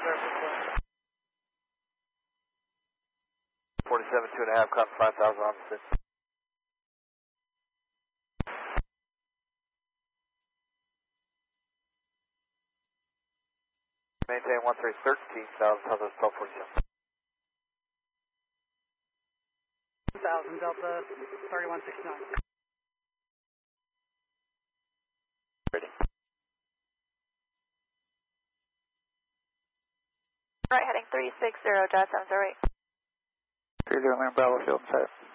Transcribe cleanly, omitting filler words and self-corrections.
47, 2.5, climb 5,000 on the 6. Maintain 13,000, Southwest 1247. 1,000, Delta 3169. Ready. Right, heading 360, Drive 708. 30, Land Bravo, field and set.